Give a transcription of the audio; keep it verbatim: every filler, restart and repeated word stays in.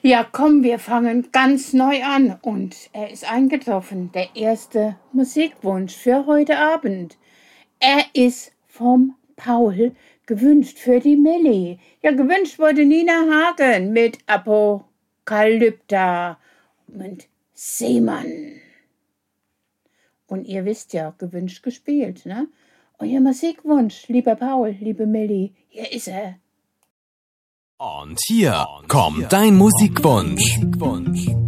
Ja, komm, wir fangen ganz neu an. Und er ist eingetroffen, der erste Musikwunsch für heute Abend. Er ist vom Paul, gewünscht für die Milli. Ja, gewünscht wurde Nina Hagen mit Apokalypta und Seemann. Und ihr wisst ja, gewünscht gespielt, ne? Euer Musikwunsch, lieber Paul, liebe Milli, hier ist er. Und hier kommt dein Musikwunsch.